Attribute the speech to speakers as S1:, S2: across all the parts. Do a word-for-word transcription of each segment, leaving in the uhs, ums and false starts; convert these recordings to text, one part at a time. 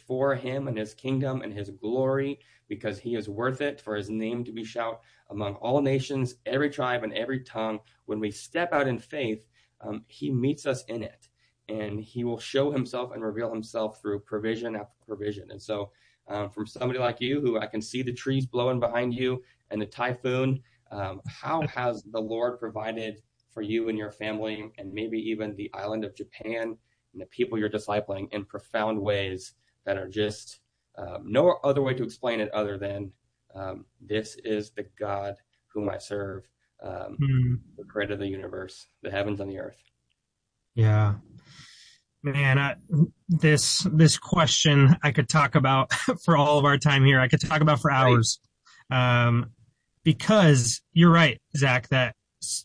S1: for him and his kingdom and his glory, because he is worth it for his name to be shout among all nations, every tribe and every tongue. When we step out in faith, um, he meets us in it, and he will show himself and reveal himself through provision after provision. And so um, from somebody like you, who I can see the trees blowing behind you and the typhoon, um, how has the Lord provided for you and your family, and maybe even the island of Japan and the people you're discipling, in profound ways that are just um, no other way to explain it other than um, this is the God whom I serve, um, mm. the creator of the universe, the heavens and the earth.
S2: Yeah, man, I, this this question I could talk about for all of our time here. I could talk about for hours, right. um, because you're right, Zach, that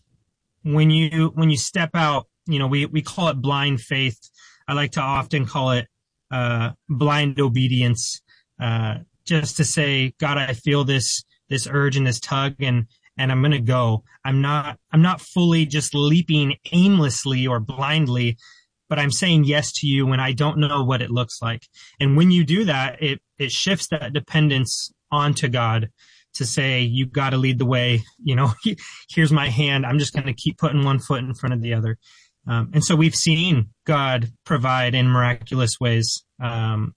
S2: when you when you step out, you know, we we call it blind faith. I like to often call it uh, blind obedience, uh, just to say, God, I feel this this urge and this tug, and and I'm going to go. I'm not I'm not fully just leaping aimlessly or blindly, but I'm saying yes to you when I don't know what it looks like. And when you do that, it it shifts that dependence onto God to say, you got to lead the way. You know, here's my hand. I'm just going to keep putting one foot in front of the other. Um, and so we've seen God provide in miraculous ways. Um,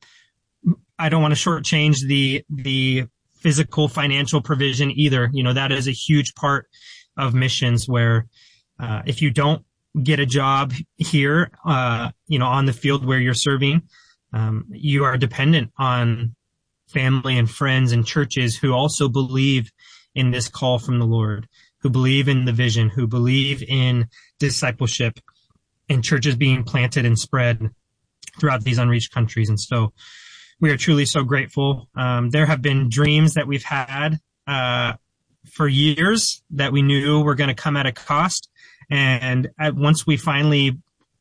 S2: I don't want to shortchange the the physical financial provision either. You know, that is a huge part of missions, where uh, if you don't get a job here, uh, you know, on the field where you're serving, um, you are dependent on family and friends and churches who also believe in this call from the Lord, who believe in the vision, who believe in discipleship, and churches being planted and spread throughout these unreached countries. And so we are truly so grateful. Um, there have been dreams that we've had uh, for years that we knew were going to come at a cost. And at, once we finally,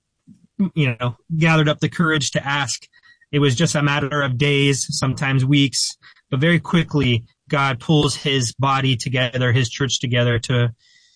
S2: you know, gathered up the courage to ask, it was just a matter of days, sometimes weeks, but very quickly God pulls his body together, his church together to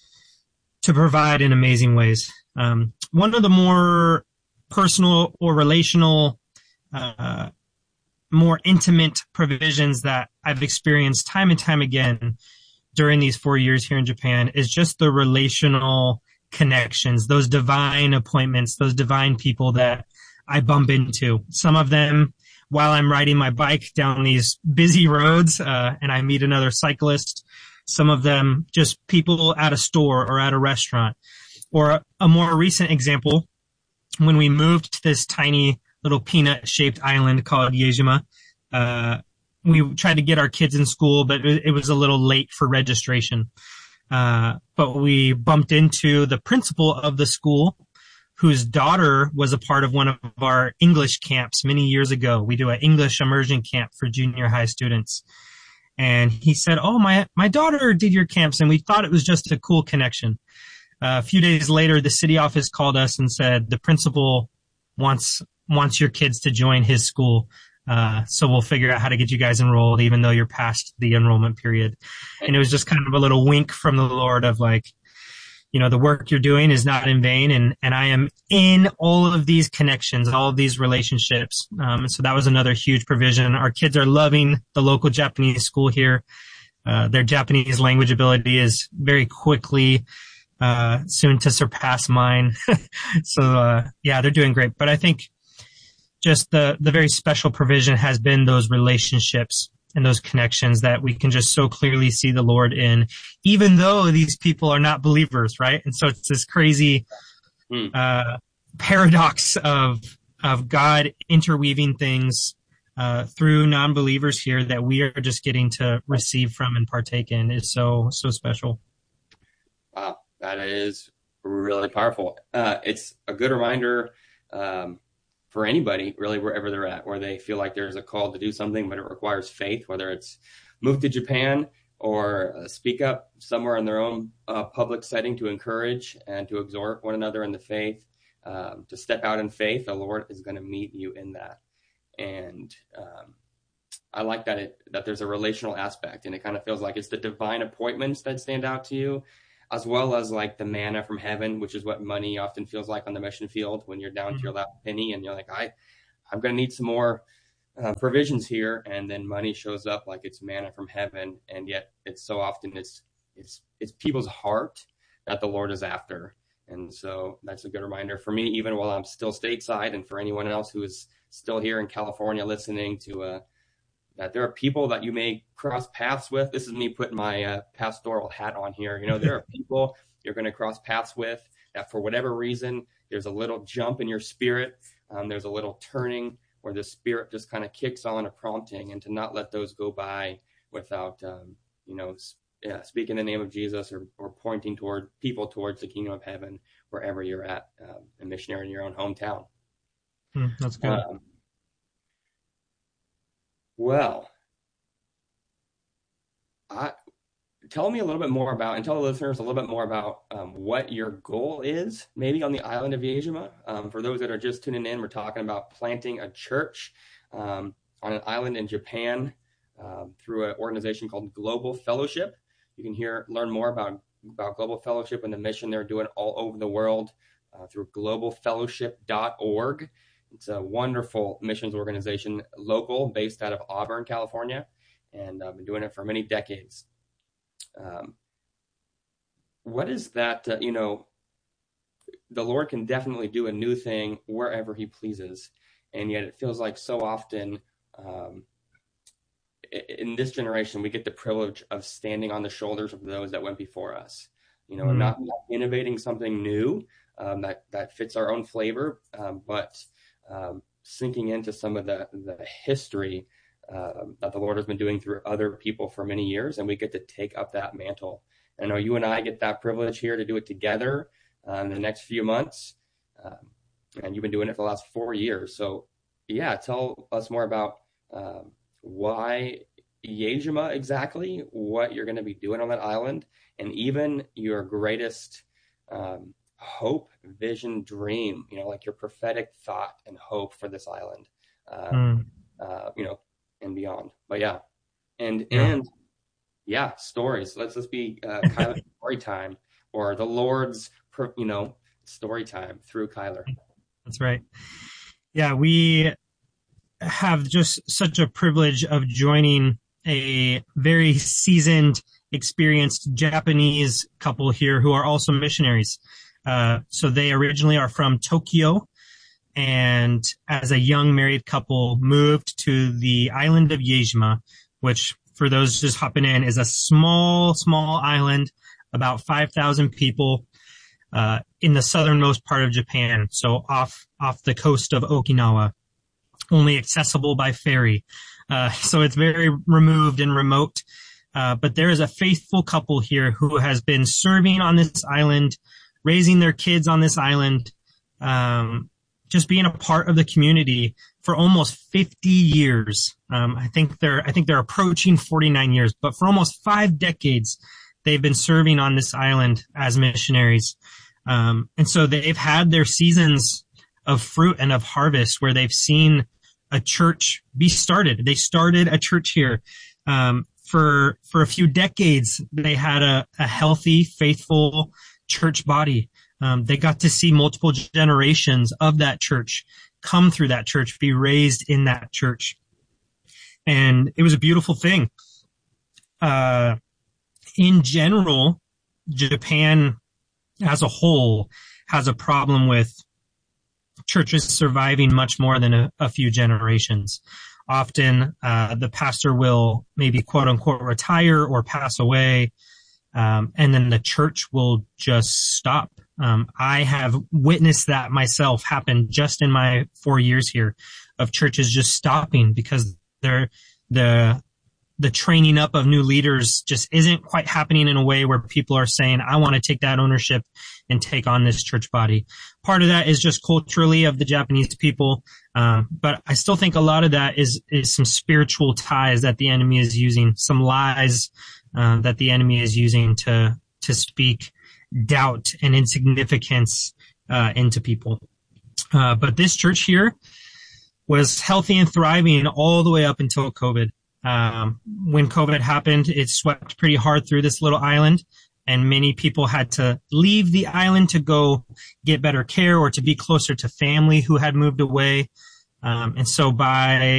S2: to provide in amazing ways. Um, one of the more personal or relational, uh, more intimate provisions that I've experienced time and time again during these four years here in Japan is just the relational connections, those divine appointments, those divine people that I bump into. Some of them while I'm riding my bike down these busy roads, uh, and I meet another cyclist. Some of them just people at a store or at a restaurant. Or a, a more recent example, when we moved to this tiny little peanut-shaped island called Yaejima, uh, we tried to get our kids in school, but it, it was a little late for registration. Uh, but we bumped into the principal of the school, whose daughter was a part of one of our English camps many years ago. We do an English immersion camp for junior high students. And he said, oh, my, my daughter did your camps, and we thought it was just a cool connection. Uh, a few days later, the city office called us and said, the principal wants wants your kids to join his school. Uh, so we'll figure out how to get you guys enrolled, even though you're past the enrollment period. And it was just kind of a little wink from the Lord of like, you know, the work you're doing is not in vain. And, and I am in all of these connections, all of these relationships. Um, and so that was another huge provision. Our kids are loving the local Japanese school here. Uh, their Japanese language ability is very quickly uh, soon to surpass mine. so, uh, yeah, they're doing great. But I think just the, the very special provision has been those relationships and those connections that we can just so clearly see the Lord in, even though these people are not believers, right? And so it's this crazy mm. uh, paradox of of God interweaving things uh, through non-believers here that we are just getting to receive from and partake in. Is so so special.
S1: Wow, that is really powerful. Uh, it's a good reminder um, for anybody, really, wherever they're at, where they feel like there's a call to do something, but it requires faith, whether it's move to Japan or uh, speak up somewhere in their own uh, public setting to encourage and to exhort one another in the faith, um, to step out in faith. The Lord is going to meet you in that. And um, I like that it that there's a relational aspect, and it kind of feels like it's the divine appointments that stand out to you, as well as like the manna from heaven, which is what money often feels like on the mission field when you're down mm-hmm. to your last penny and you're like, I, I'm going to need some more uh, provisions here, and then money shows up like it's manna from heaven, and yet it's so often it's it's it's people's heart that the Lord is after. And so that's a good reminder for me, even while I'm still stateside, and for anyone else who is still here in California listening, to uh, that there are people that you may cross paths with. This is me putting my uh, pastoral hat on here. You know, there are people you're going to cross paths with that for whatever reason, there's a little jump in your spirit. Um, there's a little turning where the spirit just kind of kicks on a prompting, and to not let those go by without, um, you know, yeah, speak in the name of Jesus, or, or pointing toward people towards the kingdom of heaven wherever you're at, um, a missionary in your own hometown.
S2: Hmm, that's good.
S1: Um, well, I, tell me a little bit more about, and tell the listeners a little bit more about um, what your goal is, maybe on the island of Yaejima. Um, for those that are just tuning in, we're talking about planting a church um, on an island in Japan um, through an organization called Global Fellowship. You can hear, learn more about, about Global Fellowship and the mission they're doing all over the world uh, through global fellowship dot org. It's a wonderful missions organization, local, based out of Auburn, California, and I've been doing it for many decades. Um, what is that, uh, you know, the Lord can definitely do a new thing wherever he pleases. And yet it feels like so often um, in this generation, we get the privilege of standing on the shoulders of those that went before us, you know, mm-hmm. and not, not innovating something new um, that, that fits our own flavor, um, but um, sinking into some of the, the history Uh, that the Lord has been doing through other people for many years, and we get to take up that mantle. I know you and I get that privilege here to do it together uh, in the next few months, um, and you've been doing it for the last four years. So, yeah, tell us more about um, why Yaejima exactly, what you're going to be doing on that island, and even your greatest um, hope, vision, dream. You know, like your prophetic thought and hope for this island. Um, mm. uh, you know. And beyond, but yeah, and yeah. and yeah, stories. Let's just be uh, Kyler story time, or the Lord's, you know, story time through Kyler.
S2: That's right. Yeah, we have just such a privilege of joining a very seasoned, experienced Japanese couple here who are also missionaries. Uh, so they originally are from Tokyo, and as a young married couple moved to the island of Yaejima, which for those just hopping in is a small, small island, about five thousand people, uh, in the southernmost part of Japan. So off, off the coast of Okinawa, only accessible by ferry. Uh, so it's very removed and remote. Uh, but there is a faithful couple here who has been serving on this island, raising their kids on this island, um, just being a part of the community for almost fifty years. Um, I think they're, I think they're approaching forty-nine years, but for almost five decades, they've been serving on this island as missionaries. Um, and so they've had their seasons of fruit and of harvest where they've seen a church be started. They started a church here. Um, for, for a few decades, they had a, a healthy, faithful church body. Um, they got to see multiple generations of that church come through that church, be raised in that church. And it was a beautiful thing. Uh, in general, Japan as a whole has a problem with churches surviving much more than a, a few generations. Often, uh, the pastor will maybe quote unquote retire or pass away. Um, and then the church will just stop. Um, I have witnessed that myself happen just in my four years here of churches just stopping because they're, the, the training up of new leaders just isn't quite happening in a way where people are saying, I want to take that ownership and take on this church body. Part of that is just culturally of the Japanese people. Um, but I still think a lot of that is, is some spiritual ties that the enemy is using, some lies, uh, that the enemy is using to, to speak doubt and insignificance uh, into people. Uh, but this church here was healthy and thriving all the way up until COVID. Um, when COVID happened, it swept pretty hard through this little island, and many people had to leave the island to go get better care or to be closer to family who had moved away. Um, and so by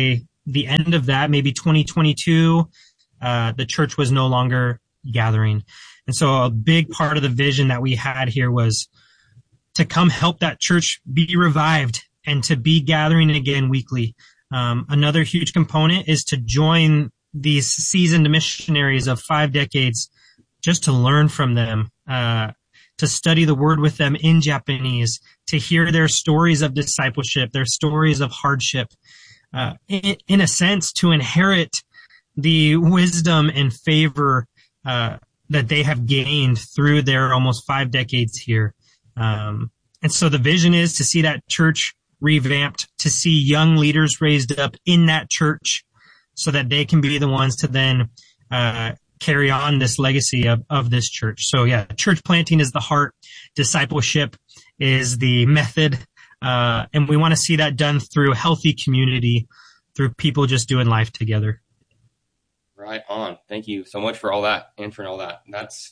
S2: the end of that, maybe twenty twenty-two, uh, the church was no longer gathering. And so a big part of the vision that we had here was to come help that church be revived and to be gathering again weekly. Um, another huge component is to join these seasoned missionaries of five decades, just to learn from them, uh, to study the word with them in Japanese, to hear their stories of discipleship, their stories of hardship, uh, in, in a sense, to inherit the wisdom and favor uh, that they have gained through their almost five decades here. Um, and so the vision is to see that church revamped, to see young leaders raised up in that church so that they can be the ones to then uh, carry on this legacy of, of this church. So yeah, church planting is the heart, discipleship is the method, uh, and we want to see that done through healthy community, through people just doing life together.
S1: Right on. Thank you so much for all that, answering all that. That's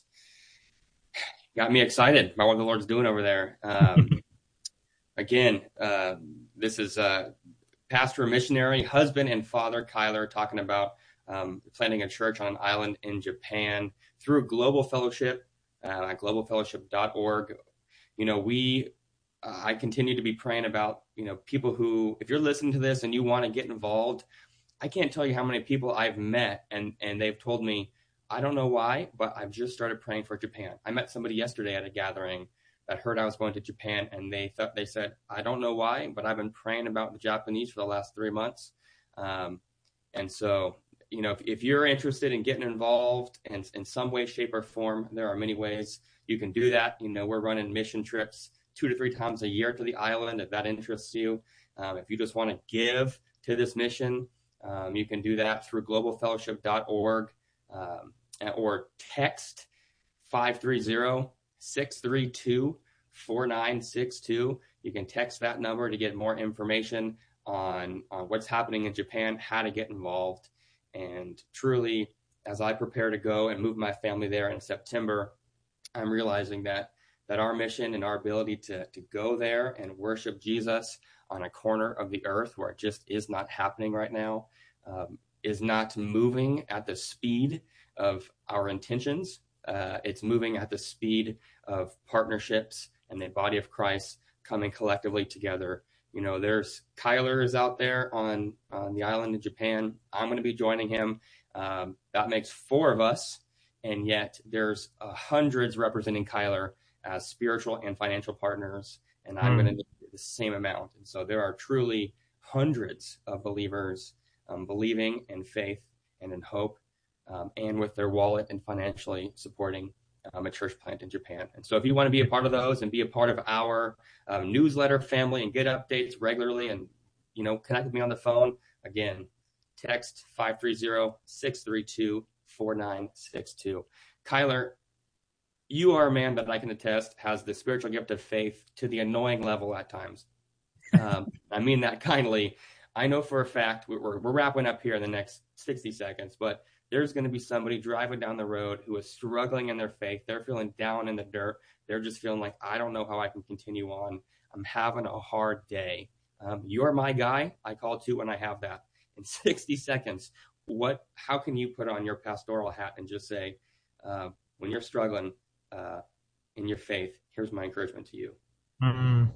S1: got me excited about what the Lord's doing over there. Um, again, uh, this is uh, pastor, missionary, husband, and father Kyler talking about um, planting a church on an island in Japan through Global Fellowship uh, at global fellowship dot org. You know, we uh, I continue to be praying about, you know, people who, if you're listening to this and you want to get involved, I can't tell you how many people I've met and, and they've told me, I don't know why, but I've just started praying for Japan. I met somebody yesterday at a gathering that heard I was going to Japan, and they thought, they said, I don't know why, but I've been praying about the Japanese for the last three months. Um, and so, you know, if, if you're interested in getting involved in, in some way, shape, or form, there are many ways you can do that. You know, we're running mission trips two to three times a year to the island, if that interests you. Um, if you just want to give to this mission, um, you can do that through global fellowship dot org um, or text five three zero, six three two, four nine six two. You can text that number to get more information on, on what's happening in Japan, how to get involved. And truly, as I prepare to go and move my family there in September, I'm realizing that that our mission and our ability to, to go there and worship Jesus on a corner of the earth where it just is not happening right now, um, is not moving at the speed of our intentions. Uh, it's moving at the speed of partnerships and the body of Christ coming collectively together. You know, there's Kyler is out there on, on the island in Japan. I'm going to be joining him. Um, that makes four of us. And yet there's uh, hundreds representing Kyler as spiritual and financial partners. And I'm mm. going to need the same amount. And so there are truly hundreds of believers um, believing in faith and in hope um, and with their wallet and financially supporting um, a church plant in Japan. And so if you want to be a part of those and be a part of our um, newsletter family and get updates regularly and, you know, connect with me on the phone, again, text five three zero, six three two, four nine six two. Kyler, you are a man that I can attest has the spiritual gift of faith to the annoying level at times. Um, I mean that kindly. I know for a fact, we're, we're wrapping up here in the next sixty seconds, but there's going to be somebody driving down the road who is struggling in their faith. They're feeling down in the dirt. They're just feeling like, I don't know how I can continue on. I'm having a hard day. Um, you're my guy. I call to when I have that. In sixty seconds, what? How can you put on your pastoral hat and just say, uh, when you're struggling uh, in your faith, here's my encouragement to you?
S2: Mm-hmm.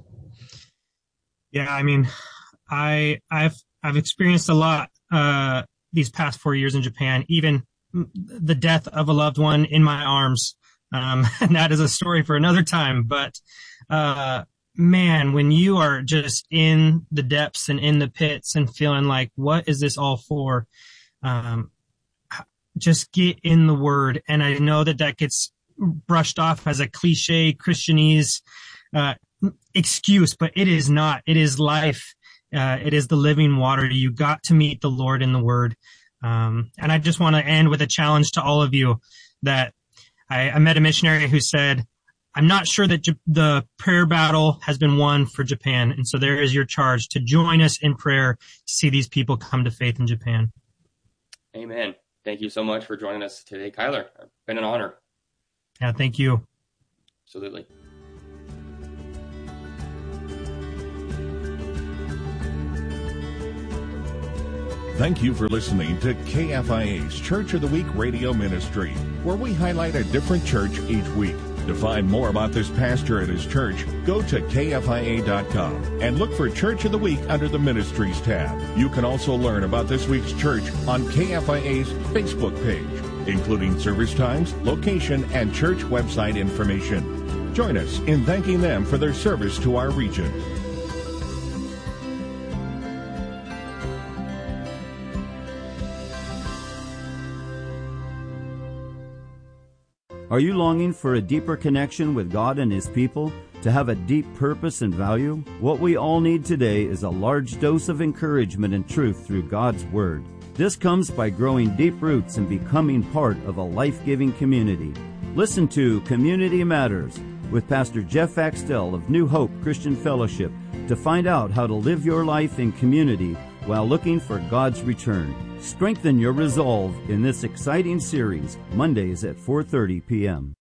S2: Yeah, I mean, I I've I've experienced a lot uh, these past four years in Japan. Even the death of a loved one in my arms, um, and that is a story for another time. But uh, man, when you are just in the depths and in the pits and feeling like, what is this all for? Um, just get in the Word. And I know that that gets brushed off as a cliche Christianese uh, excuse, but it is not. It is life. Uh, it is the living water. You got to meet the Lord in the Word. Um, and I just want to end with a challenge to all of you that I, I met a missionary who said, I'm not sure that J- the prayer battle has been won for Japan. And so there is your charge to join us in prayer to see these people come to faith in Japan.
S1: Amen. Thank you so much for joining us today, Kyler. It's been an honor.
S2: Yeah, thank you.
S1: Absolutely.
S3: Thank you for listening to K F I A's Church of the Week radio ministry, where we highlight a different church each week. To find more about this pastor and his church, go to K F I A dot com and look for Church of the Week under the Ministries tab. You can also learn about this week's church on K F I A's Facebook page, including service times, location, and church website information. Join us in thanking them for their service to our region.
S4: Are you longing for a deeper connection with God and His people? To have a deep purpose and value? What we all need today is a large dose of encouragement and truth through God's Word. This comes by growing deep roots and becoming part of a life-giving community. Listen to Community Matters with Pastor Jeff Axtell of New Hope Christian Fellowship to find out how to live your life in community while looking for God's return. Strengthen your resolve in this exciting series, Mondays at four thirty p.m.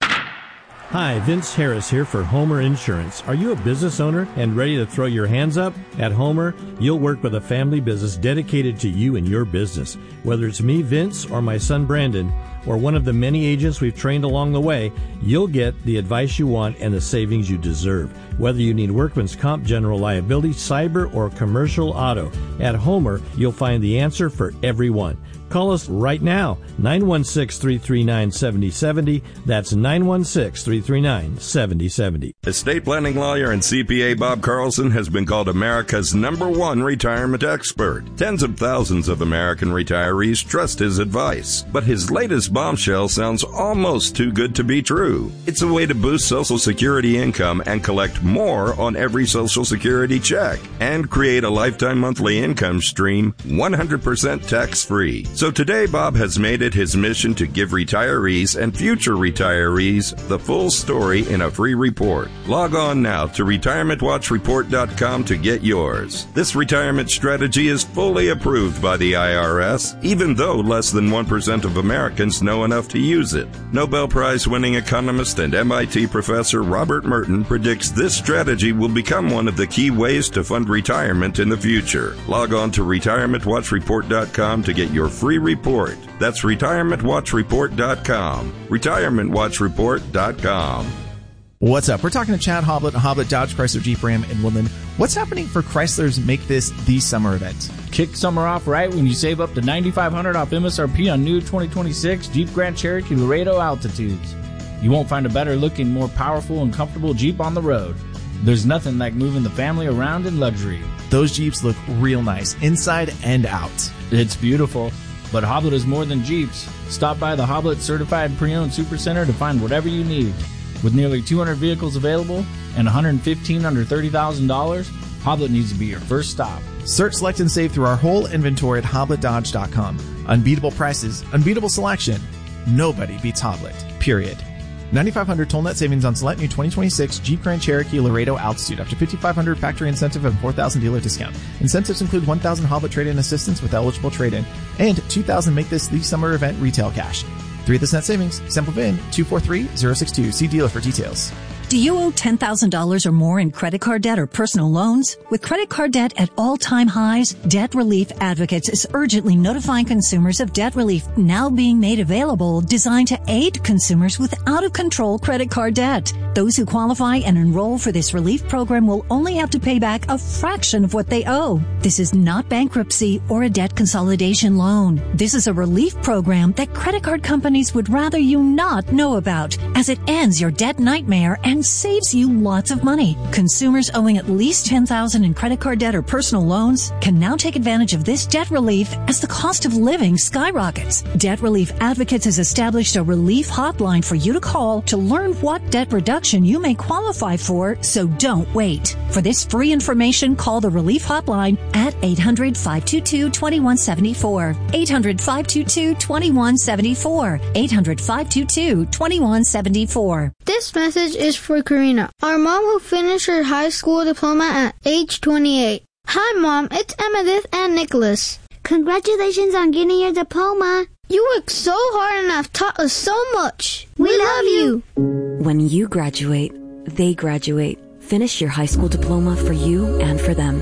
S5: Hi, Vince Harris here for Homer Insurance. Are you a business owner and ready to throw your hands up? At Homer, you'll work with a family business dedicated to you and your business. Whether it's me, Vince, or my son, Brandon, or one of the many agents we've trained along the way, you'll get the advice you want and the savings you deserve. Whether you need workman's comp, general liability, cyber, or commercial auto, at Homer, you'll find the answer for everyone. Call us right now, nine one six, three three nine, seven zero seven zero. That's nine one six, three three nine, seven zero seven zero.
S6: Estate planning lawyer and C P A Bob Carlson has been called America's number one retirement expert. Tens of thousands of American retirees trust his advice. But his latest bombshell sounds almost too good to be true. It's a way to boost Social Security income and collect more on every Social Security check and create a lifetime monthly income stream one hundred percent tax-free. So today, Bob has made it his mission to give retirees and future retirees the full story in a free report. Log on now to retirement watch report dot com to get yours. This retirement strategy is fully approved by the I R S, even though less than one percent of Americans know enough to use it. Nobel Prize-winning economist and M I T professor Robert Merton predicts this strategy will become one of the key ways to fund retirement in the future. Log on to retirement watch report dot com to get your free report. That's retirement watch report dot com. retirement watch report dot com.
S7: What's up? We're talking to Chad Hoblet, Hoblet Dodge Chrysler Jeep Ram in Woodland. What's happening for Chrysler's Make This the Summer event?
S8: Kick summer off right when you save up to nine thousand five hundred dollars off M S R P on new twenty twenty-six Jeep Grand Cherokee Laredo Altitudes. You won't find a better looking, more powerful, and comfortable Jeep on the road. There's nothing like moving the family around in luxury.
S7: Those Jeeps look real nice, inside and out.
S8: It's beautiful. But Hoblet is more than Jeeps. Stop by the Hoblet Certified Pre-Owned Supercenter to find whatever you need. With nearly two hundred vehicles available and one hundred fifteen under thirty thousand dollars, Hoblet needs to be your first stop.
S7: Search, select, and save through our whole inventory at hoblet dodge dot com. Unbeatable prices, unbeatable selection. Nobody beats Hoblet, period. nine thousand five hundred toll net savings on select new twenty twenty-six Jeep Grand Cherokee Laredo Altitude. Up to five thousand five hundred factory incentive and four thousand dealer discount. Incentives include one thousand Hoblet trade-in assistance with eligible trade-in and two thousand Make This the Summer event retail cash. Three of this net savings. Sample V I N two four three zero six two. See dealer for details.
S9: Do you owe ten thousand dollars or more in credit card debt or personal loans? With credit card debt at all-time highs, Debt Relief Advocates is urgently notifying consumers of debt relief now being made available, designed to aid consumers with out-of-control credit card debt. Those who qualify and enroll for this relief program will only have to pay back a fraction of what they owe. This is not bankruptcy or a debt consolidation loan. This is a relief program that credit card companies would rather you not know about, as it ends your debt nightmare and saves you lots of money. Consumers owing at least ten thousand dollars in credit card debt or personal loans can now take advantage of this debt relief as the cost of living skyrockets. Debt Relief Advocates has established a relief hotline for you to call to learn what debt reduction you may qualify for, so don't wait. For this free information, call the relief hotline at eight hundred, five two two, two one seven four. eight hundred, five two two, two one seven four. eight hundred, five two two, two one seven four.
S10: This message is for Karina, our mom who finished her high school diploma at age twenty-eight. Hi, Mom. It's Emmettith and Nicholas.
S11: Congratulations on getting your diploma.
S10: You worked so hard and have taught us so much. We, we love you.
S12: When you graduate, they graduate. Finish your high school diploma for you and for them.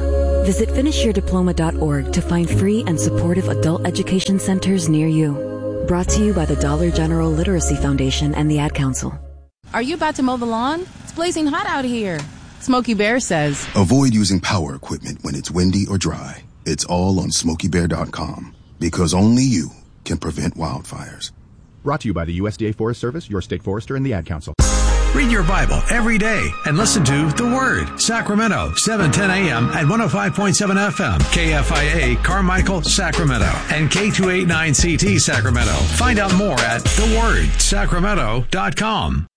S12: Visit finish your diploma dot org to find free and supportive adult education centers near you. Brought to you by the Dollar General Literacy Foundation and the Ad Council.
S13: Are you about to mow the lawn? It's blazing hot out here. Smokey Bear says,
S14: avoid using power equipment when it's windy or dry. It's all on smokey bear dot com, because only you can prevent wildfires.
S15: Brought to you by the U S D A Forest Service, your state forester, and the Ad Council.
S16: Read your Bible every day and listen to The Word, Sacramento, seven ten a.m. at one oh five point seven F M, K F I A, Carmichael, Sacramento, and K two eighty-nine C T, Sacramento. Find out more at the word sacramento dot com.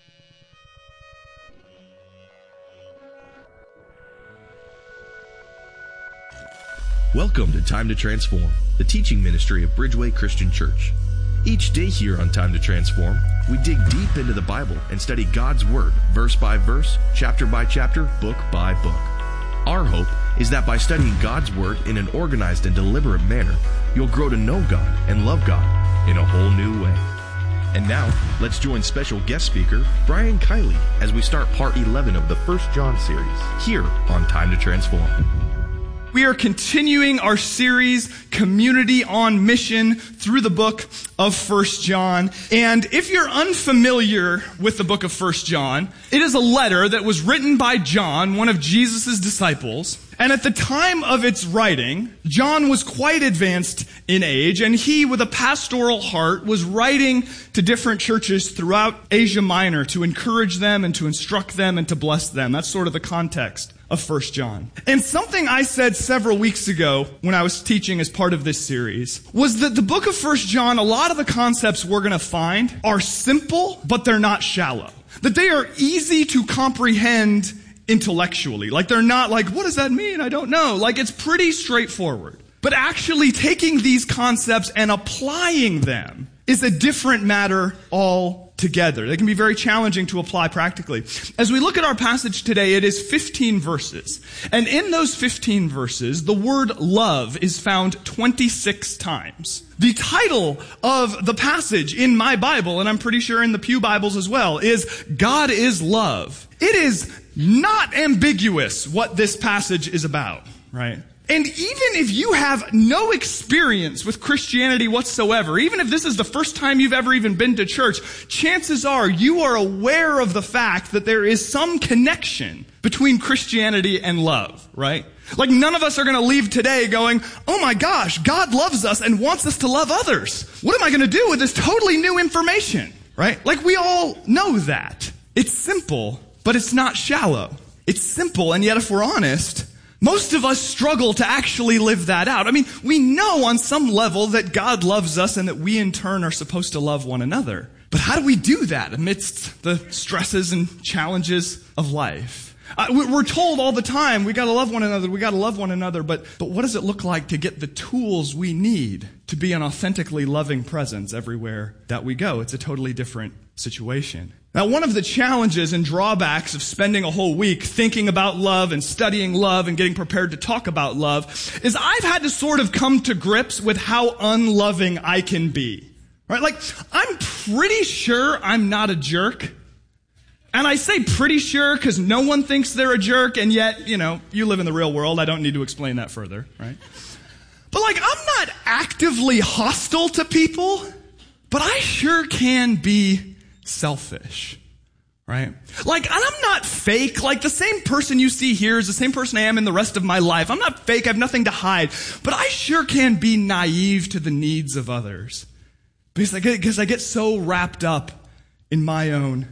S17: Welcome to Time to Transform, the teaching ministry of Bridgeway Christian Church. Each day here on Time to Transform, we dig deep into the Bible and study God's Word, verse by verse, chapter by chapter, book by book. Our hope is that by studying God's Word in an organized and deliberate manner, you'll grow to know God and love God in a whole new way. And now, let's join special guest speaker, Brian Kiley, as we start part eleven of the First John series, here on Time to Transform.
S18: We are continuing our series, Community on Mission, through the book of First John. And if you're unfamiliar with the book of First John, it is a letter that was written by John, one of Jesus' disciples. And at the time of its writing, John was quite advanced in age, and he, with a pastoral heart, was writing to different churches throughout Asia Minor to encourage them and to instruct them and to bless them. That's sort of the context of First John. And something I said several weeks ago when I was teaching as part of this series was that the book of First John, a lot of the concepts we're going to find are simple, but they're not shallow. That they are easy to comprehend intellectually. Like they're not like, what does that mean? I don't know. Like it's pretty straightforward. But actually taking these concepts and applying them is a different matter altogether. They can be very challenging to apply practically. As we look at our passage today, it is fifteen verses. And in those fifteen verses, the word love is found twenty-six times. The title of the passage in my Bible, and I'm pretty sure in the Pew Bibles as well, is God is Love. It is not ambiguous what this passage is about, right? And even if you have no experience with Christianity whatsoever, even if this is the first time you've ever even been to church, chances are you are aware of the fact that there is some connection between Christianity and love, right? Like none of us are going to leave today going, oh my gosh, God loves us and wants us to love others. What am I going to do with this totally new information, right? Like we all know that. It's simple, but it's not shallow. It's simple, and yet if we're honest, most of us struggle to actually live that out. I mean, we know on some level that God loves us and that we in turn are supposed to love one another. But how do we do that amidst the stresses and challenges of life? Uh, we're told all the time, we gotta love one another, we gotta love one another, but, but what does it look like to get the tools we need to be an authentically loving presence everywhere that we go? It's a totally different situation. Now, one of the challenges and drawbacks of spending a whole week thinking about love and studying love and getting prepared to talk about love is I've had to sort of come to grips with how unloving I can be. Right? Like, I'm pretty sure I'm not a jerk. And I say pretty sure because no one thinks they're a jerk, and yet, you know, you live in the real world. I don't need to explain that further, right? But like, I'm not actively hostile to people, but I sure can be selfish, right? Like, and I'm not fake. Like, the same person you see here is the same person I am in the rest of my life. I'm not fake. I have nothing to hide. But I sure can be naive to the needs of others. Because I get, because I get so wrapped up in my own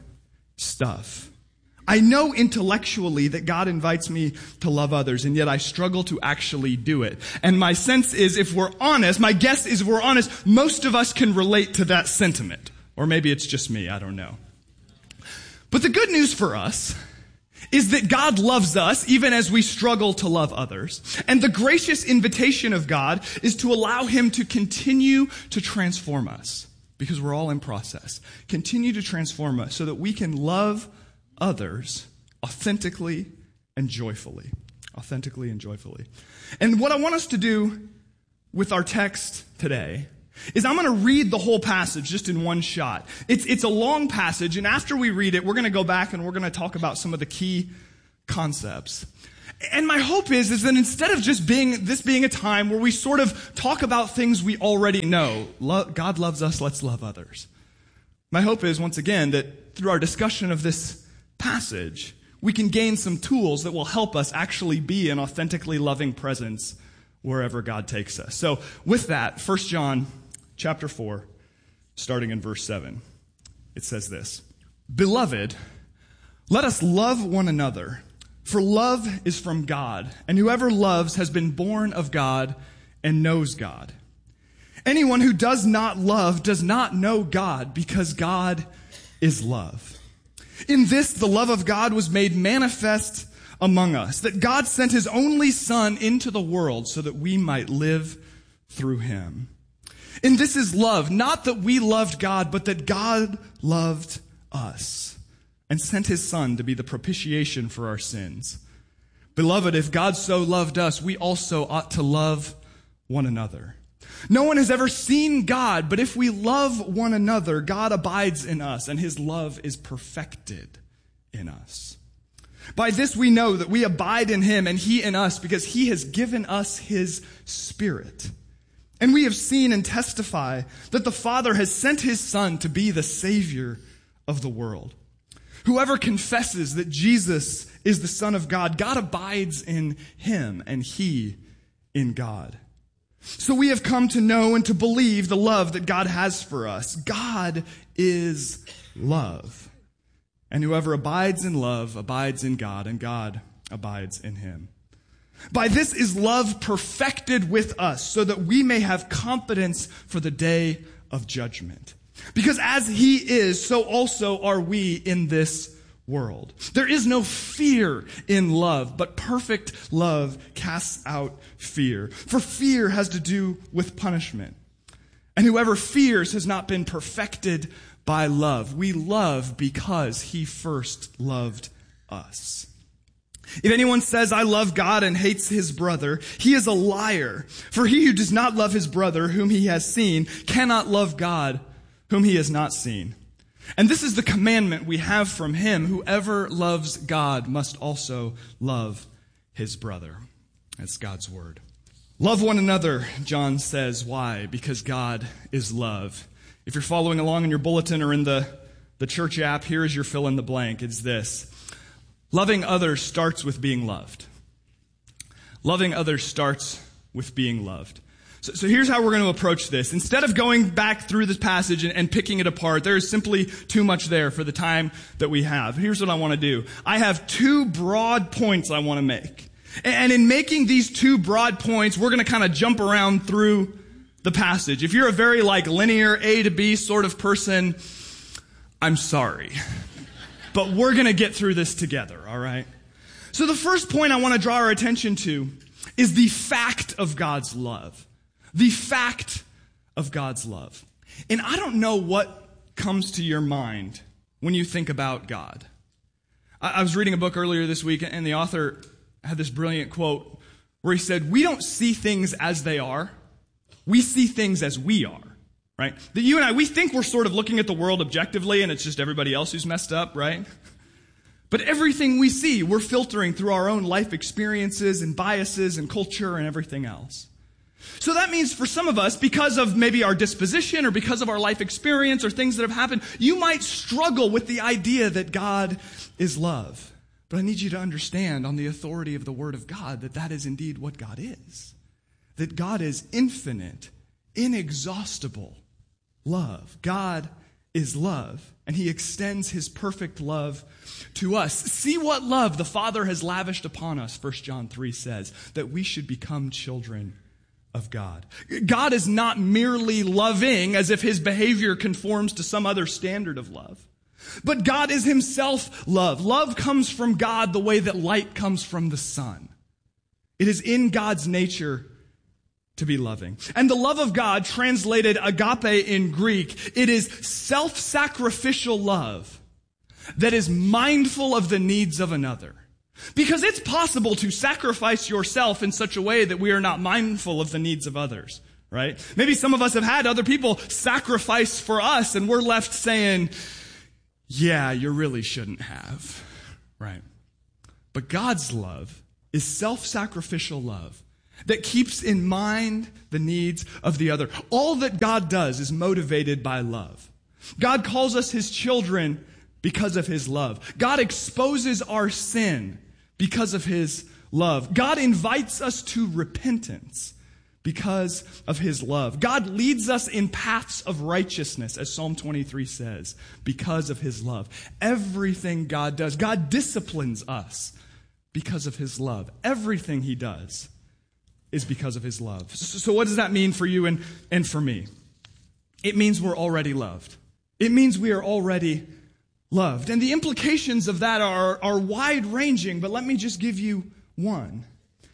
S18: stuff. I know intellectually that God invites me to love others, and yet I struggle to actually do it. And my sense is, if we're honest, my guess is if we're honest, most of us can relate to that sentiment. Or maybe it's just me, I don't know. But the good news for us is that God loves us even as we struggle to love others. And the gracious invitation of God is to allow Him to continue to transform us, because we're all in process. Continue to transform us so that we can love others authentically and joyfully. Authentically and joyfully. And what I want us to do with our text today is I'm going to read the whole passage just in one shot. It's, it's a long passage, and after we read it, we're going to go back and we're going to talk about some of the key concepts. And my hope is, is that instead of just being this being a time where we sort of talk about things we already know, lo- God loves us, let's love others. My hope is, once again, that through our discussion of this passage, we can gain some tools that will help us actually be an authentically loving presence wherever God takes us. So with that, First John chapter four, starting in verse seven, it says this: Beloved, let us love one another, for love is from God, and whoever loves has been born of God and knows God. Anyone who does not love does not know God, because God is love. In this, the love of God was made manifest among us, that God sent his only Son into the world so that we might live through him. And this is love, not that we loved God, but that God loved us and sent his Son to be the propitiation for our sins. Beloved, if God so loved us, we also ought to love one another. No one has ever seen God, but if we love one another, God abides in us, and his love is perfected in us. By this we know that we abide in him and he in us, because he has given us his Spirit. And we have seen and testify that the Father has sent his Son to be the Savior of the world. Whoever confesses that Jesus is the Son of God, God abides in him, and he in God. So we have come to know and to believe the love that God has for us. God is love. And whoever abides in love abides in God, and God abides in him. By this is love perfected with us, so that we may have confidence for the day of judgment. Because as he is, so also are we in this world. There is no fear in love, but perfect love casts out fear. For fear has to do with punishment. And whoever fears has not been perfected by love. We love because he first loved us. If anyone says, I love God, and hates his brother, he is a liar. For he who does not love his brother whom he has seen cannot love God whom he has not seen. And this is the commandment we have from him: whoever loves God must also love his brother. That's God's word. Love one another, John says. Why? Because God is love. If you're following along in your bulletin or in the, the church app, here is your fill in the blank. It's this: loving others starts with being loved. Loving others starts with being loved. So, so here's how we're going to approach this. Instead of going back through this passage and, and picking it apart, there is simply too much there for the time that we have. Here's what I want to do. I have two broad points I want to make. And, and in making these two broad points, we're going to kind of jump around through the passage. If you're a very like linear A to B sort of person, I'm sorry. But we're going to get through this together, all right? So the first point I want to draw our attention to is the fact of God's love. The fact of God's love. And I don't know what comes to your mind when you think about God. I, I was reading a book earlier this week, and the author had this brilliant quote where he said, we don't see things as they are. We see things as we are, right? That you and I, we think we're sort of looking at the world objectively, and it's just everybody else who's messed up, right? But everything we see, we're filtering through our own life experiences and biases and culture and everything else. So that means for some of us, because of maybe our disposition or because of our life experience or things that have happened, you might struggle with the idea that God is love. But I need you to understand, on the authority of the Word of God, that that is indeed what God is. That God is infinite, inexhaustible love. God is love, and he extends his perfect love to us. See what love the Father has lavished upon us, First John three says, that we should become children of God. God is not merely loving as if his behavior conforms to some other standard of love. But God is himself love. Love comes from God the way that light comes from the sun. It is in God's nature to be loving. And the love of God, translated agape in Greek, it is self-sacrificial love that is mindful of the needs of another. Because it's possible to sacrifice yourself in such a way that we are not mindful of the needs of others, right? Maybe some of us have had other people sacrifice for us, and we're left saying, yeah, you really shouldn't have, right? But God's love is self-sacrificial love that keeps in mind the needs of the other. All that God does is motivated by love. God calls us his children because of his love. God exposes our sin because of his love. God invites us to repentance because of his love. God leads us in paths of righteousness, as Psalm twenty-three says, because of his love. Everything God does, God disciplines us because of his love. Everything he does is because of his love. So what does that mean for you and, and for me? It means we're already loved. It means we are already loved. And the implications of that are, are wide-ranging, but let me just give you one.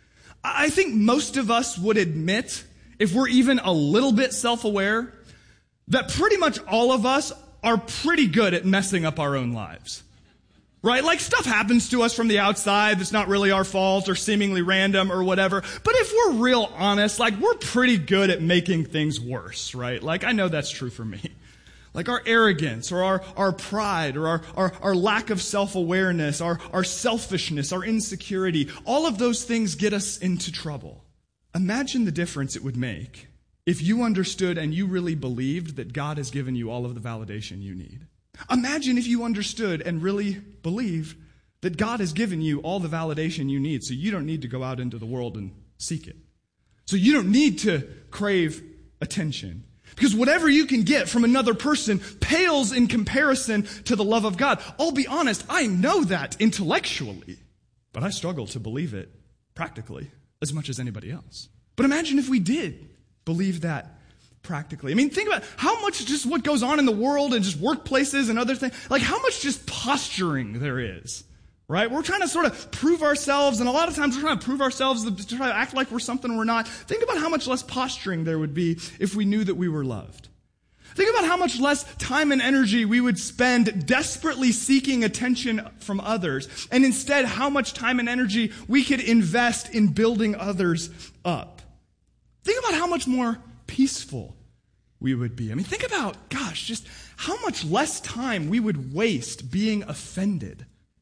S18: I think most of us would admit, if we're even a little bit self-aware, that pretty much all of us are pretty good at messing up our own lives. Right? Like stuff happens to us from the outside that's not really our fault or seemingly random or whatever. But if we're real honest, like we're pretty good at making things worse, right? Like I know that's true for me. Like our arrogance or our, our pride or our, our, our lack of self-awareness, our, our selfishness, our insecurity, all of those things get us into trouble. Imagine the difference it would make if you understood and you really believed that God has given you all of the validation you need. Imagine if you understood and really believed that God has given you all the validation you need, so you don't need to go out into the world and seek it. So you don't need to crave attention. Because whatever you can get from another person pales in comparison to the love of God. I'll be honest, I know that intellectually, but I struggle to believe it practically as much as anybody else. But imagine if we did believe that practically. I mean, think about how much just what goes on in the world and just workplaces and other things, like how much just posturing there is, right? We're trying to sort of prove ourselves, and a lot of times we're trying to prove ourselves to try to act like we're something we're not. Think about how much less posturing there would be if we knew that we were loved. Think about how much less time and energy we would spend desperately seeking attention from others, and instead how much time and energy we could invest in building others up. Think about how much more peaceful we would be. I mean, think about, gosh, just how much less time we would waste being offended,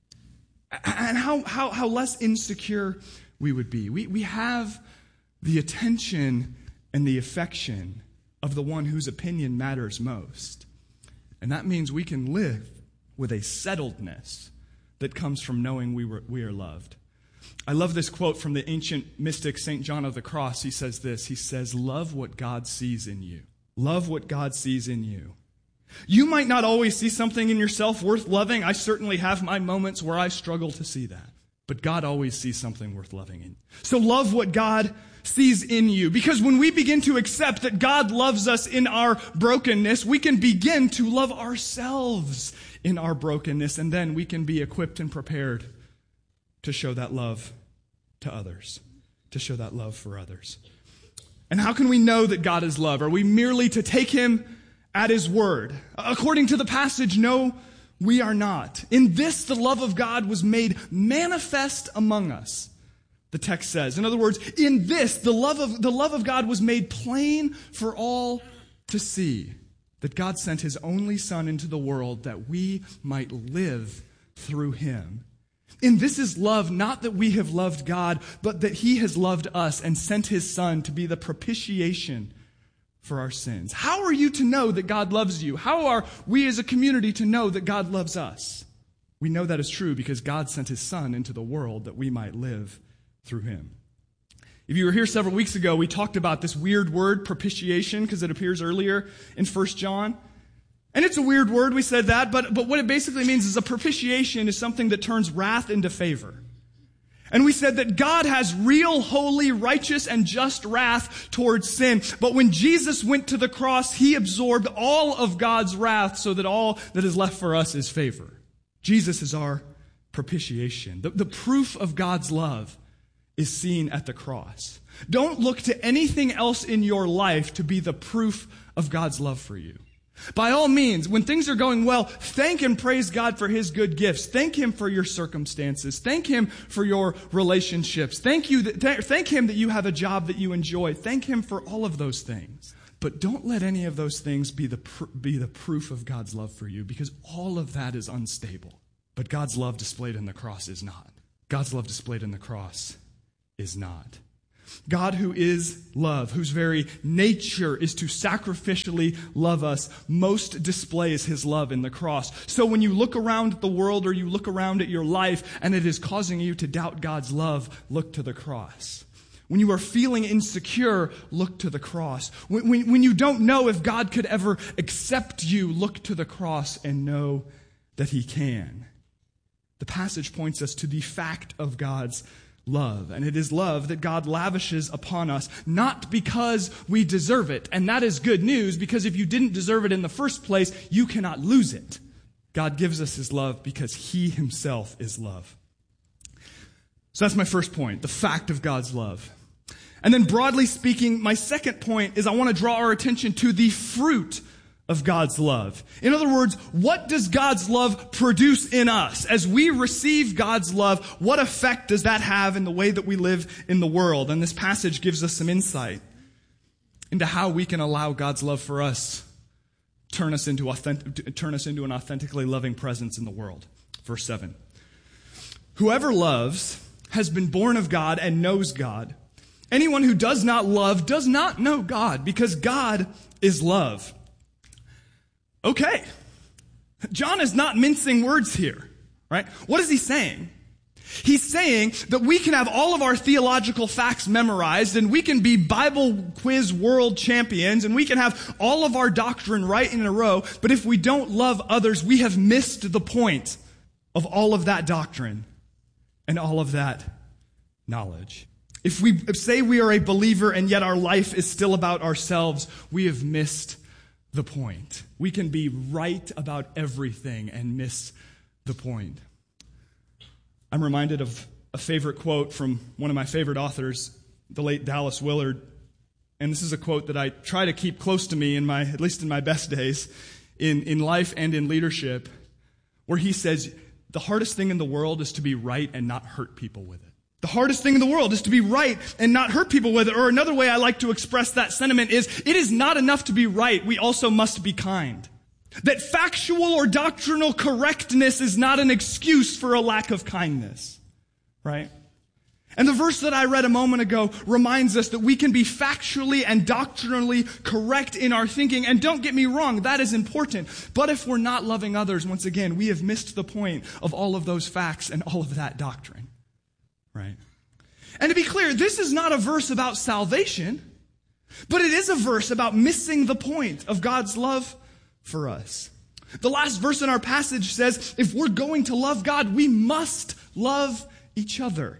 S18: and how how how less insecure we would be. We we have the attention and the affection of the one whose opinion matters most. And that means we can live with a settledness that comes from knowing we were we are loved. I love this quote from the ancient mystic Saint John of the Cross. He says this, he says, "Love what God sees in you. Love what God sees in you." You might not always see something in yourself worth loving. I certainly have my moments where I struggle to see that. But God always sees something worth loving in you. So love what God sees in you. Because when we begin to accept that God loves us in our brokenness, we can begin to love ourselves in our brokenness. And then we can be equipped and prepared to show that love to others. To show that love for others. And how can we know that God is love? Are we merely to take him at his word? According to the passage, no, we are not. In this, the love of God was made manifest among us, the text says. In other words, in this, the love of, the love of God was made plain for all to see, that God sent his only Son into the world that we might live through him. In this is love, not that we have loved God, but that he has loved us and sent his Son to be the propitiation for our sins. How are you to know that God loves you? How are we as a community to know that God loves us? We know that is true because God sent his Son into the world that we might live through him. If you were here several weeks ago, we talked about this weird word, propitiation, because it appears earlier in First John. And it's a weird word, we said that, but, but what it basically means is a propitiation is something that turns wrath into favor. And we said that God has real, holy, righteous, and just wrath towards sin. But when Jesus went to the cross, he absorbed all of God's wrath so that all that is left for us is favor. Jesus is our propitiation. The, the proof of God's love is seen at the cross. Don't look to anything else in your life to be the proof of God's love for you. By all means, when things are going well, thank and praise God for his good gifts. Thank him for your circumstances. Thank him for your relationships. Thank you. That, th- thank him that you have a job that you enjoy. Thank him for all of those things. But don't let any of those things be the pr- be the proof of God's love for you, because all of that is unstable. But God's love displayed in the cross is not. God's love displayed in the cross is not. God, who is love, whose very nature is to sacrificially love us, most displays his love in the cross. So when you look around at the world or you look around at your life and it is causing you to doubt God's love, look to the cross. When you are feeling insecure, look to the cross. When, when, when you don't know if God could ever accept you, look to the cross and know that he can. The passage points us to the fact of God's love. And it is love that God lavishes upon us, not because we deserve it. And that is good news, because if you didn't deserve it in the first place, you cannot lose it. God gives us his love because he himself is love. So that's my first point, the fact of God's love. And then broadly speaking, my second point is I want to draw our attention to the fruit of God's love. In other words, what does God's love produce in us? As we receive God's love, what effect does that have in the way that we live in the world? And this passage gives us some insight into how we can allow God's love for us turn us into authentic, turn us into an authentically loving presence in the world. Verse seven. Whoever loves has been born of God and knows God. Anyone who does not love does not know God, because God is love. Okay. John is not mincing words here, right? What is he saying? He's saying that we can have all of our theological facts memorized, and we can be Bible quiz world champions, and we can have all of our doctrine right in a row, but if we don't love others, we have missed the point of all of that doctrine and all of that knowledge. If we say we are a believer and yet our life is still about ourselves, we have missed the point. We can be right about everything and miss the point. I'm reminded of a favorite quote from one of my favorite authors, the late Dallas Willard. And this is a quote that I try to keep close to me in my, at least in my best days, in, in life and in leadership, where he says, the hardest thing in the world is to be right and not hurt people with it. The hardest thing in the world is to be right and not hurt people with it. Or another way I like to express that sentiment is, it is not enough to be right, we also must be kind. That factual or doctrinal correctness is not an excuse for a lack of kindness, right? And the verse that I read a moment ago reminds us that we can be factually and doctrinally correct in our thinking. And don't get me wrong, that is important. But if we're not loving others, once again, we have missed the point of all of those facts and all of that doctrine, right? And to be clear, this is not a verse about salvation, but it is a verse about missing the point of God's love for us. The last verse in our passage says, if we're going to love God, we must love each other.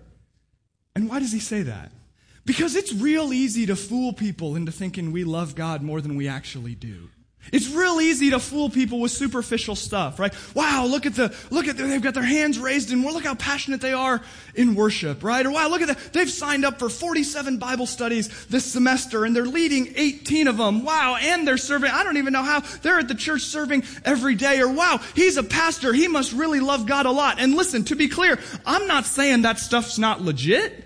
S18: And why does he say that? Because it's real easy to fool people into thinking we love God more than we actually do. It's real easy to fool people with superficial stuff, right? Wow, look at the, look at, the, they've got their hands raised and look how passionate they are in worship, right? Or wow, look at that, they've signed up for forty-seven Bible studies this semester and they're leading eighteen of them. Wow, and they're serving, I don't even know how, they're at the church serving every day. Or wow, he's a pastor, he must really love God a lot. And listen, to be clear, I'm not saying that stuff's not legit.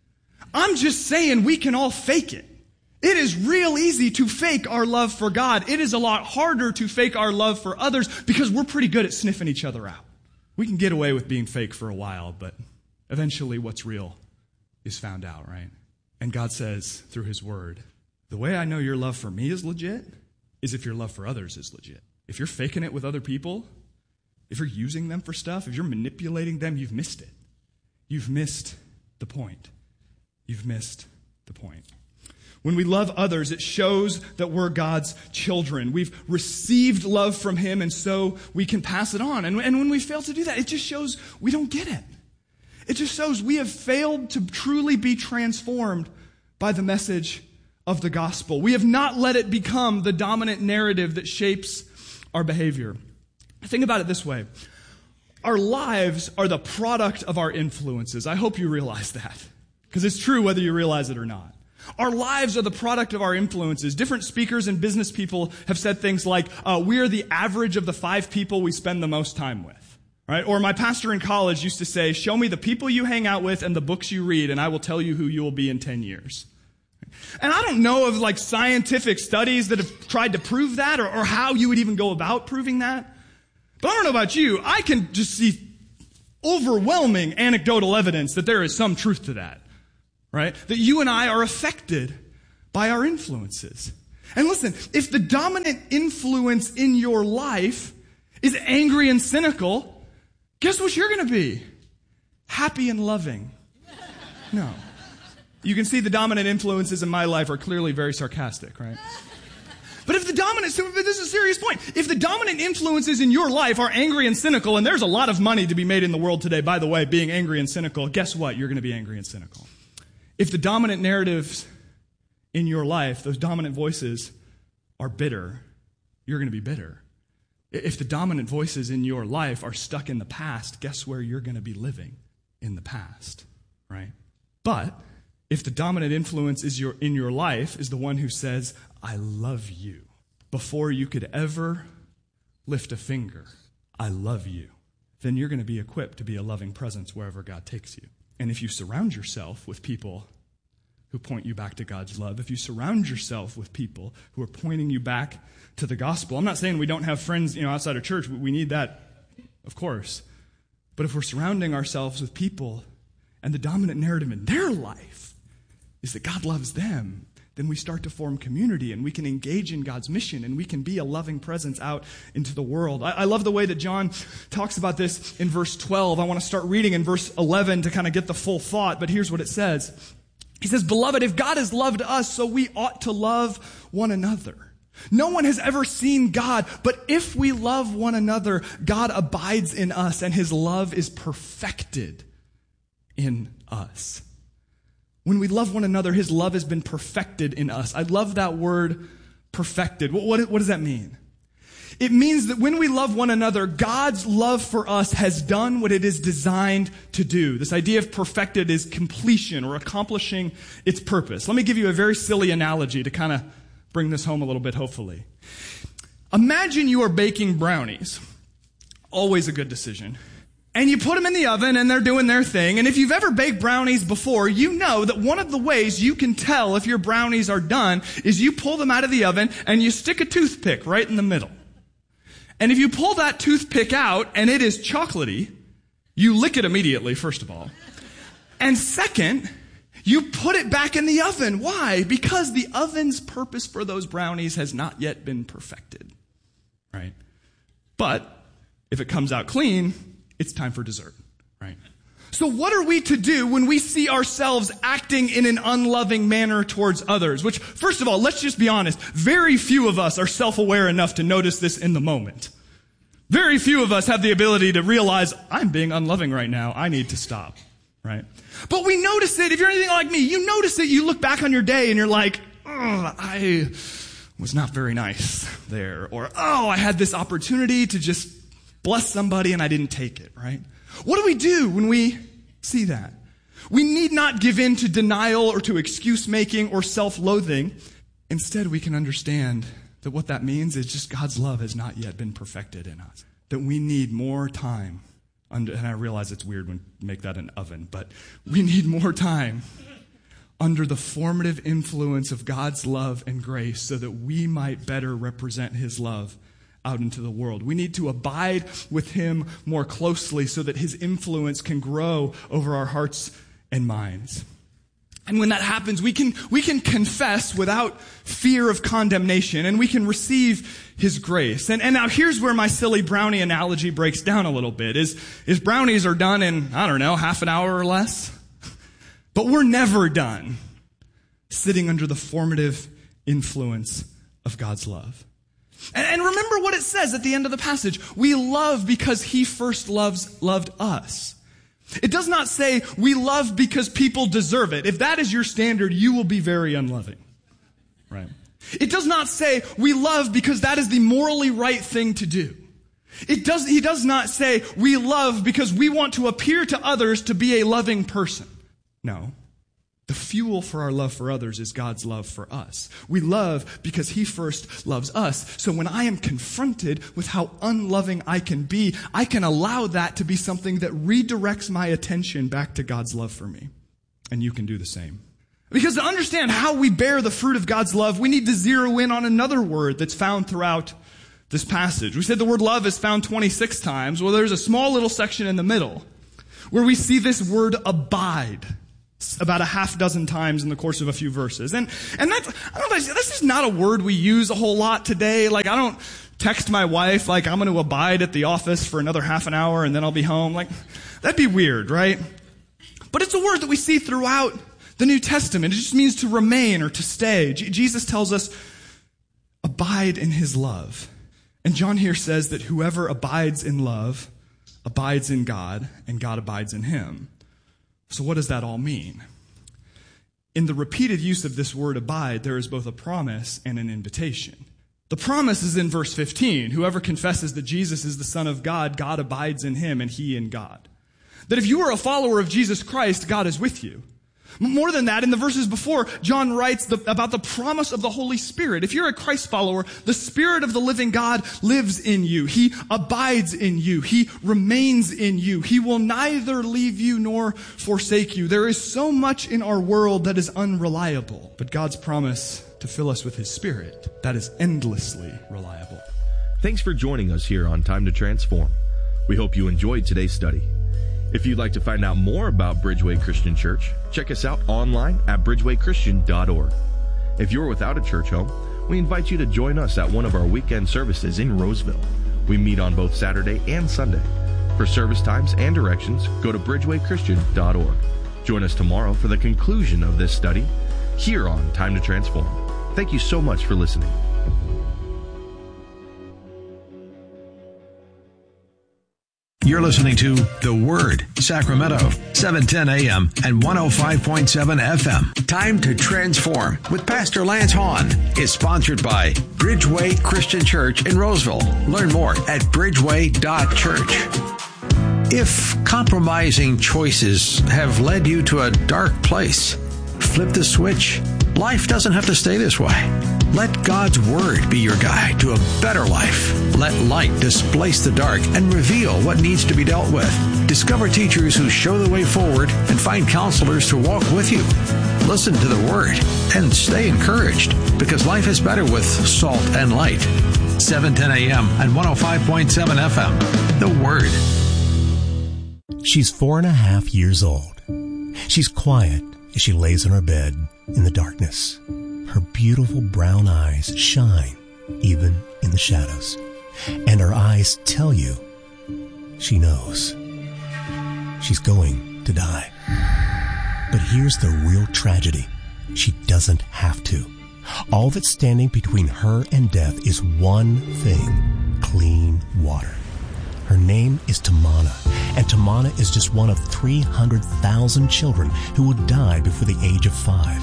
S18: I'm just saying we can all fake it. It is real easy to fake our love for God. It is a lot harder to fake our love for others because we're pretty good at sniffing each other out. We can get away with being fake for a while, but eventually what's real is found out, right? And God says through his word, the way I know your love for me is legit is if your love for others is legit. If you're faking it with other people, if you're using them for stuff, if you're manipulating them, you've missed it. You've missed the point. You've missed the point. When we love others, it shows that we're God's children. We've received love from him, and so we can pass it on. And, and when we fail to do that, it just shows we don't get it. It just shows we have failed to truly be transformed by the message of the gospel. We have not let it become the dominant narrative that shapes our behavior. Think about it this way. Our lives are the product of our influences. I hope you realize that, because it's true whether you realize it or not. Our lives are the product of our influences. Different speakers and business people have said things like, uh, we are the average of the five people we spend the most time with. Right? Or my pastor in college used to say, show me the people you hang out with and the books you read, and I will tell you who you will be in ten years. And I don't know of like scientific studies that have tried to prove that, or, or how you would even go about proving that. But I don't know about you. I can just see overwhelming anecdotal evidence that there is some truth to that. right? That you and I are affected by our influences. And listen, if the dominant influence in your life is angry and cynical, guess what you're going to be? Happy and loving. No. You can see the dominant influences in my life are clearly very sarcastic, right? But if the dominant, so this is a serious point. If the dominant influences in your life are angry and cynical, and there's a lot of money to be made in the world today, by the way, being angry and cynical, guess what? You're going to be angry and cynical. If the dominant narratives in your life, those dominant voices, are bitter, you're going to be bitter. If the dominant voices in your life are stuck in the past, guess where you're going to be living? In the past, right? But if the dominant influence is your, in your life is the one who says, I love you, before you could ever lift a finger, I love you, then you're going to be equipped to be a loving presence wherever God takes you. And if you surround yourself with people who point you back to God's love, if you surround yourself with people who are pointing you back to the gospel, I'm not saying we don't have friends, you know, outside of church. We need that, of course. But if we're surrounding ourselves with people and the dominant narrative in their life is that God loves them, then we start to form community and we can engage in God's mission and we can be a loving presence out into the world. I, I love the way that John talks about this in verse twelve. I want to start reading in verse eleven to kind of get the full thought, but here's what it says. He says, Beloved, if God has loved us, so we ought to love one another. No one has ever seen God, but if we love one another, God abides in us and his love is perfected in us. When we love one another, his love has been perfected in us. I love that word, perfected. What, what, what does that mean? It means that when we love one another, God's love for us has done what it is designed to do. This idea of perfected is completion or accomplishing its purpose. Let me give you a very silly analogy to kind of bring this home a little bit, hopefully. Imagine you are baking brownies. Always a good decision. And you put them in the oven and they're doing their thing. And if you've ever baked brownies before, you know that one of the ways you can tell if your brownies are done is you pull them out of the oven and you stick a toothpick right in the middle. And if you pull that toothpick out and it is chocolatey, you lick it immediately, first of all. And second, you put it back in the oven. Why? Because the oven's purpose for those brownies has not yet been perfected, right? But if it comes out clean, it's time for dessert, right? So what are we to do when we see ourselves acting in an unloving manner towards others? Which, first of all, let's just be honest, very few of us are self-aware enough to notice this in the moment. Very few of us have the ability to realize, I'm being unloving right now, I need to stop, right? But we notice it. If you're anything like me, you notice it, you look back on your day and you're like, oh, I was not very nice there. Or, oh, I had this opportunity to just bless somebody and I didn't take it, right? What do we do when we see that? We need not give in to denial or to excuse making or self-loathing. Instead, we can understand that what that means is just God's love has not yet been perfected in us. That we need more time. Under, and I realize it's weird when you make that an oven, but we need more time under the formative influence of God's love and grace so that we might better represent his love out into the world. We need to abide with him more closely so that his influence can grow over our hearts and minds. And when that happens, we can, we can confess without fear of condemnation, and we can receive his grace. And, and now here's where my silly brownie analogy breaks down a little bit, is, is brownies are done in, I don't know, half an hour or less. But we're never done sitting under the formative influence of God's love. And, and remember what it says at the end of the passage. We love because he first loves, loved us. It does not say we love because people deserve it. If that is your standard, you will be very unloving. Right? It does not say we love because that is the morally right thing to do. It does, he does not say we love because we want to appear to others to be a loving person. No. The fuel for our love for others is God's love for us. We love because he first loves us. So when I am confronted with how unloving I can be, I can allow that to be something that redirects my attention back to God's love for me. And you can do the same. Because to understand how we bear the fruit of God's love, we need to zero in on another word that's found throughout this passage. We said the word love is found twenty-six times. Well, there's a small little section in the middle where we see this word abide about a half dozen times in the course of a few verses. And and that's, I don't know, this is not a word we use a whole lot today. Like, I don't text my wife, like, I'm going to abide at the office for another half an hour and then I'll be home. Like, that'd be weird, right? But it's a word that we see throughout the New Testament. It just means to remain or to stay. J- Jesus tells us, abide in his love. And John here says that whoever abides in love abides in God, and God abides in him. So what does that all mean? In the repeated use of this word abide, there is both a promise and an invitation. The promise is in verse fifteen. Whoever confesses that Jesus is the Son of God, God abides in him and he in God. That if you are a follower of Jesus Christ, God is with you. More than that, in the verses before, John writes the, about the promise of the Holy Spirit. If you're a Christ follower, the Spirit of the living God lives in you. He abides in you. He remains in you. He will neither leave you nor forsake you. There is so much in our world that is unreliable, but God's promise to fill us with his Spirit, that is endlessly reliable.
S17: Thanks for joining us here on Time to Transform. We hope you enjoyed today's study. If you'd like to find out more about Bridgeway Christian Church, check us out online at bridgeway christian dot org. If you're without a church home, we invite you to join us at one of our weekend services in Roseville. We meet on both Saturday and Sunday. For service times and directions, go to bridgeway christian dot org. Join us tomorrow for the conclusion of this study here on Time to Transform. Thank you so much for listening.
S16: You're listening to The Word, Sacramento, seven ten a.m. and one oh five point seven F M. Time to Transform with Pastor Lance Hahn is sponsored by Bridgeway Christian Church in Roseville. Learn more at bridgeway dot church. If compromising choices have led you to a dark place, flip the switch. Life doesn't have to stay this way. Let God's Word be your guide to a better life. Let light displace the dark and reveal what needs to be dealt with. Discover teachers who show the way forward and find counselors to walk with you. Listen to the Word and stay encouraged, because life is better with salt and light. seven ten a.m. and one oh five point seven F M. The Word.
S19: She's four and a half years old. She's quiet as she lays in her bed in the darkness. Her beautiful brown eyes shine even in the shadows. And her eyes tell you she knows she's going to die. But here's the real tragedy. She doesn't have to. All that's standing between her and death is one thing: clean water. Her name is Tamana, and Tamana is just one of three hundred thousand children who will die before the age of five.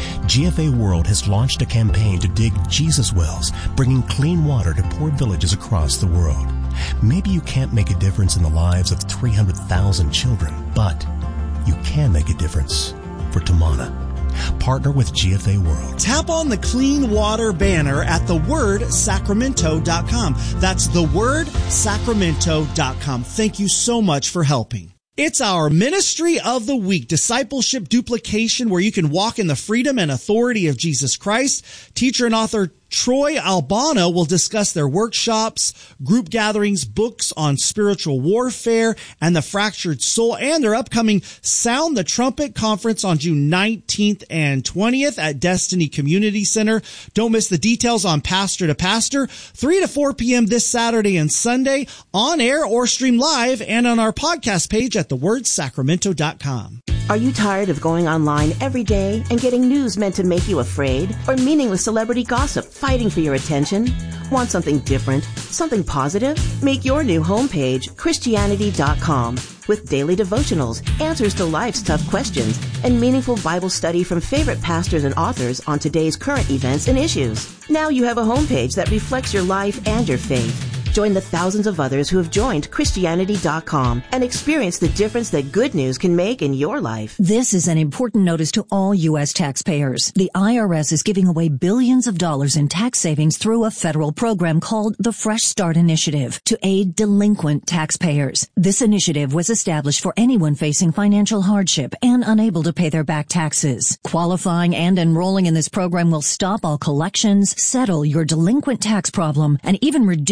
S19: G F A World has launched a campaign to dig Jesus wells, bringing clean water to poor villages across the world. Maybe you can't make a difference in the lives of three hundred thousand children, but you can make a difference for Tamana. Partner with G F A World.
S20: Tap on the Clean Water banner at the word sacramento dot com. That's the word sacramento dot com. Thank you so much for helping. It's our Ministry of the Week, Discipleship Duplication, where you can walk in the freedom and authority of Jesus Christ. Teacher and author Troy Albano will discuss their workshops, group gatherings, books on spiritual warfare and the fractured soul, and their upcoming Sound the Trumpet conference on June nineteenth and twentieth at Destiny Community Center. Don't miss the details on Pastor to Pastor, three to four p.m. this Saturday and Sunday, on air or stream live, and on our podcast page at the word sacramento dot com.
S21: Are you tired of going online every day and getting news meant to make you afraid, or meaningless celebrity gossip fighting for your attention? Want something different? Something positive? Make your new homepage Christianity dot com. With daily devotionals, answers to life's tough questions, and meaningful Bible study from favorite pastors and authors on today's current events and issues. Now you have a homepage that reflects your life and your faith. Join the thousands of others who have joined Christianity dot com and experience the difference that good news can make in your life.
S9: This is an important notice to all U S taxpayers. The I R S is giving away billions of dollars in tax savings through a federal program called the Fresh Start Initiative to aid delinquent taxpayers. This initiative was established for anyone facing financial hardship and unable to pay their back taxes. Qualifying and enrolling in this program will stop all collections, settle your delinquent tax problem, and even reduce what you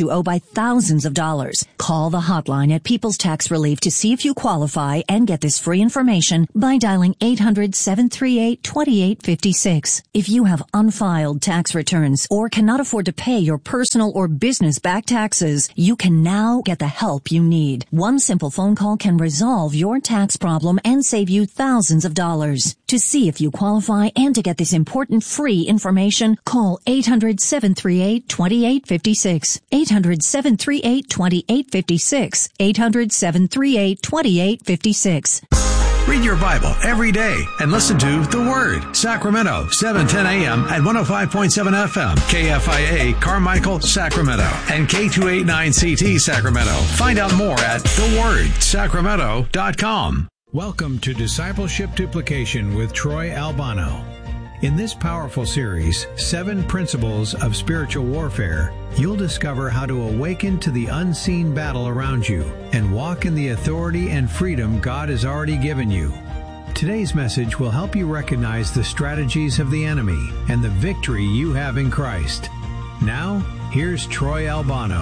S9: you owe by thousands of dollars. Call the hotline at People's Tax Relief to see if you qualify and get this free information by dialing eight hundred, seven three eight, two eight five six. If you have unfiled tax returns or cannot afford to pay your personal or business-backed taxes, you can now get the help you need. One simple phone call can resolve your tax problem and save you thousands of dollars. To see if you qualify and to get this important free information, call eight hundred, seven three eight, two eight five six. eight hundred, seven three eight, two eight five six. eight hundred, seven three eight, two eight five six.
S16: Read your Bible every day and listen to The Word. Sacramento, seven ten a.m. at one oh five point seven F M. K F I A, Carmichael, Sacramento. And K two eighty-nine C T, Sacramento. Find out more at the word sacramento dot com.
S2: Welcome to Discipleship Duplication with Troy Albano. In this powerful series, Seven Principles of Spiritual Warfare, you'll discover how to awaken to the unseen battle around you and walk in the authority and freedom God has already given you. Today's message will help you recognize the strategies of the enemy and the victory you have in Christ. Now, here's Troy Albano.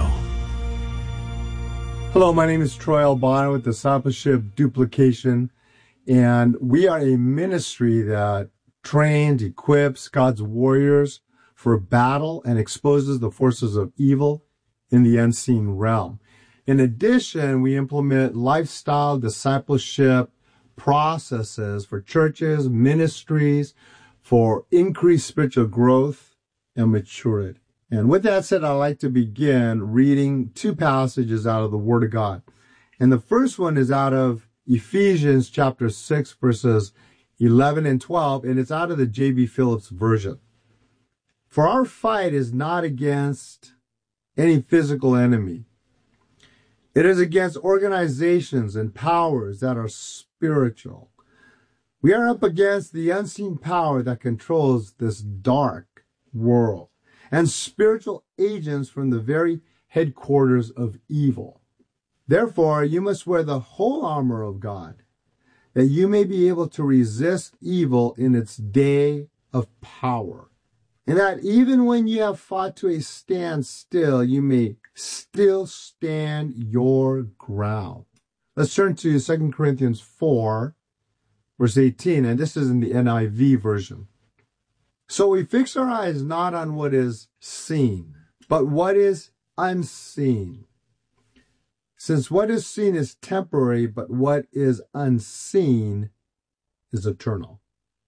S22: Hello, my name is Troy Albano with Discipleship Duplication, and we are a ministry that trains, equips God's warriors for battle and exposes the forces of evil in the unseen realm. In addition, we implement lifestyle discipleship processes for churches, ministries, for increased spiritual growth and maturity. And with that said, I'd like to begin reading two passages out of the Word of God. And the first one is out of Ephesians chapter six, verses eleven and twelve, and it's out of the J B Phillips version. For our fight is not against any physical enemy. It is against organizations and powers that are spiritual. We are up against the unseen power that controls this dark world and spiritual agents from the very headquarters of evil. Therefore, you must wear the whole armor of God, that you may be able to resist evil in its day of power, and that even when you have fought to a standstill, you may still stand your ground. Let's turn to Second Corinthians four, verse eighteen, and this is in the N I V version. So we fix our eyes not on what is seen, but what is unseen. Since what is seen is temporary, but what is unseen is eternal.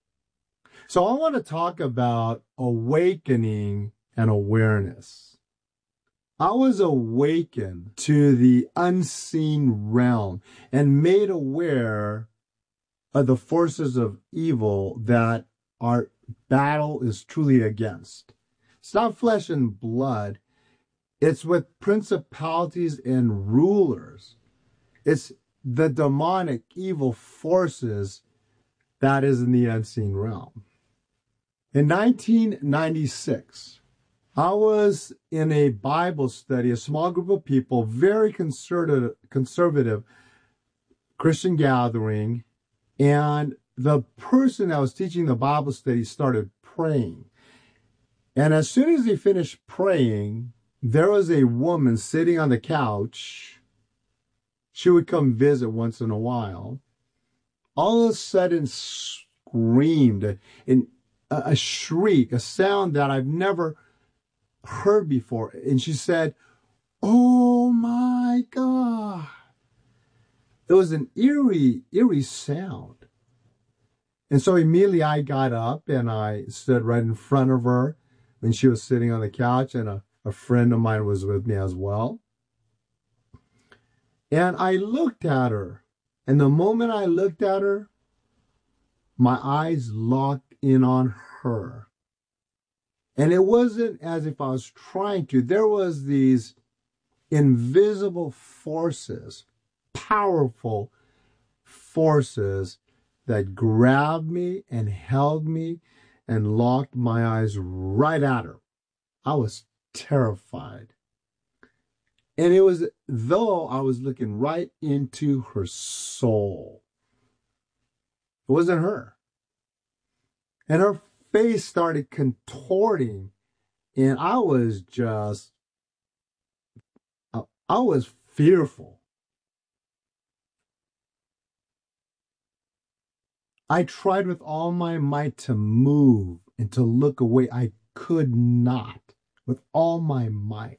S22: So I want to talk about awakening and awareness. I was awakened to the unseen realm and made aware of the forces of evil that our battle is truly against. It's not flesh and blood. It's with principalities and rulers. It's the demonic evil forces that is in the unseen realm. In nineteen ninety-six, I was in a Bible study, a small group of people, very conservative, conservative Christian gathering, and the person that was teaching the Bible study started praying. And as soon as he finished praying, there was a woman sitting on the couch. She would come visit once in a while. All of a sudden screamed in a, a shriek, a sound that I've never heard before. And she said, "Oh my God." It was an eerie, eerie sound. And so immediately I got up and I stood right in front of her when she was sitting on the couch, and a, a friend of mine was with me as well. And I looked at her, and the moment I looked at her, my eyes locked in on her. And it wasn't as if I was trying to. There was these invisible forces, powerful forces that grabbed me and held me and locked my eyes right at her. I was terrified. And it was though I was looking right into her soul. It wasn't her. And her face started contorting, and I was just I was fearful. I tried with all my might to move and to look away. I could not with all my might.